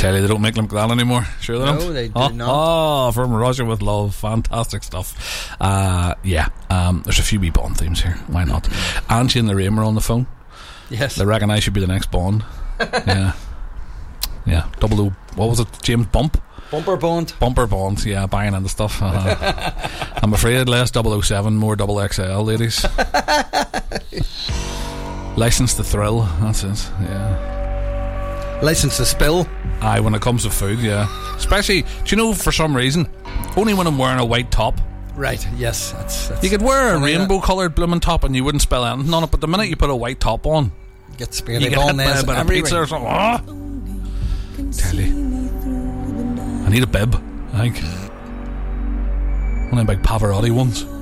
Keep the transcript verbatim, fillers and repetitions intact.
tell you, they don't make them like that anymore. Sure they No, don't. they do oh, not. Oh, From Russia with Love, fantastic stuff. Uh, yeah, um, there's a few wee Bond themes here. Why not? Angie and Lorraine were on the phone. Yes. They reckon I should be the next Bond. Yeah, yeah. Double O. What was it? James Bump. Bumper Bond. Bumper Bonds, yeah, buying into stuff. Uh, I'm afraid less double oh seven, more double X L, ladies. License to Thrill, that's it, yeah. License to Spill. Aye, when it comes to food, yeah. Especially, do you know, for some reason, only when I'm wearing a white top. Right, yes. That's, that's You could wear a funny, rainbow coloured blooming top and you wouldn't spill anything on it, but the minute you put a white top on, Get you speared get hit on by a this bit of everywhere. pizza or something. Ah! Tell you. I need a bib, I think. One of them big Pavarotti ones.